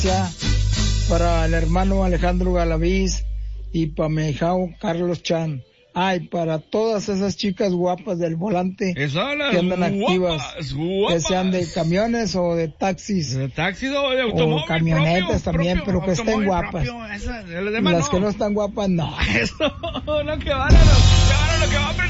para el hermano Alejandro Galaviz y para mi hijao Carlos Chan. Ay, para todas esas chicas guapas del volante que andan activas, que sean de camiones o de taxis, de taxi o de automóvil, o camionetas también, pero que estén guapas. Las que no están guapas, no. Eso, lo que van a